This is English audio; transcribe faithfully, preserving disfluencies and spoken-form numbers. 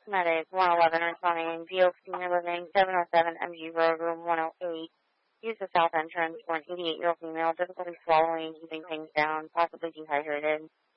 Medic, one eleven responding, V O Senior Living, seven oh seven M G Road, room one oh eight. Use the south entrance for an eighty-eight-year-old female, difficulty swallowing, keeping things down, possibly dehydrated.